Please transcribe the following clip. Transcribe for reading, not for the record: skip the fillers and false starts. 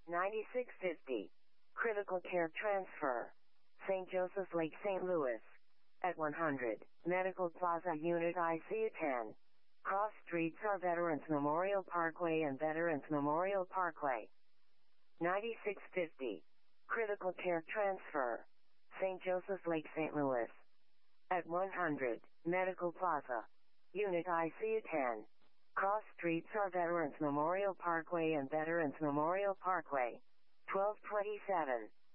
9650. Critical care transfer. St. Joseph's Lake, St. Louis. At 100, Medical Plaza Unit ICU 10. Cross streets are Veterans Memorial Parkway and Veterans Memorial Parkway. 9650. Critical care transfer. St. Joseph's Lake, St. Louis. At 100, Medical Plaza. Unit ICU 10. Cross streets are Veterans Memorial Parkway and Veterans Memorial Parkway. 1227.